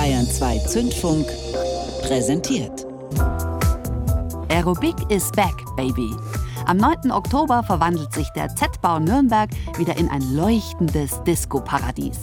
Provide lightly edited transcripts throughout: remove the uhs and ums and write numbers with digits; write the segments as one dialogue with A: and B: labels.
A: Bayern 2 Zündfunk präsentiert.
B: Aerobic is back, baby. Am 9. Oktober verwandelt sich der Z-Bau Nürnberg wieder in ein leuchtendes Disco-Paradies.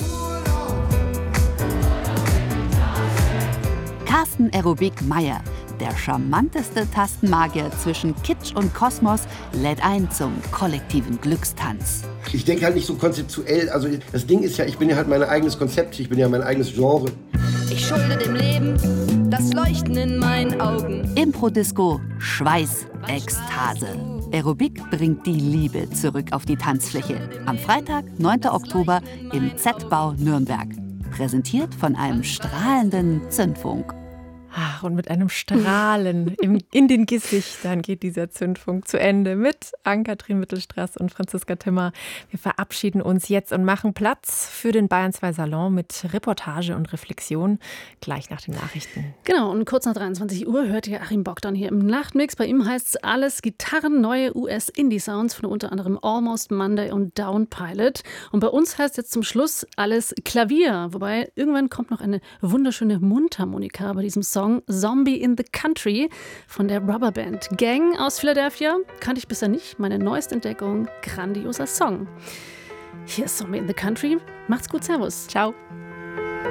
B: Carsten Aerobic Meyer, der charmanteste Tastenmagier zwischen Kitsch und Kosmos, lädt ein zum kollektiven Glückstanz.
C: Ich denke halt nicht so konzeptuell. Also das Ding ist ja, ich bin ja halt mein eigenes Konzept, ich bin ja mein eigenes Genre.
D: Ich schulde dem Leben das Leuchten in meinen Augen.
B: Impro-Disco, Schweiß, Ekstase. Aerobic bringt die Liebe zurück auf die Tanzfläche. Am Freitag, 9. Oktober im Z-Bau Nürnberg. Präsentiert von einem strahlenden Zündfunk.
E: Ach, und mit einem Strahlen in den Gesichtern geht dieser Zündfunk zu Ende mit Ann-Kathrin Mittelstraß und Franziska Timmer. Wir verabschieden uns jetzt und machen Platz für den Bayern 2 Salon mit Reportage und Reflexion gleich nach den Nachrichten.
F: Genau, und kurz nach 23 Uhr hört ihr Achim Bogdan hier im Nachtmix. Bei ihm heißt es alles Gitarren, neue US-Indie-Sounds von unter anderem Almost Monday und Down Pilot. Und bei uns heißt jetzt zum Schluss alles Klavier, wobei irgendwann kommt noch eine wunderschöne Mundharmonika bei diesem Song Zombie in the Country von der Rubberband. Gang aus Philadelphia, kannte ich bisher nicht, meine neueste Entdeckung, grandioser Song. Hier ist Zombie in the Country. Macht's gut, servus.
E: Ciao.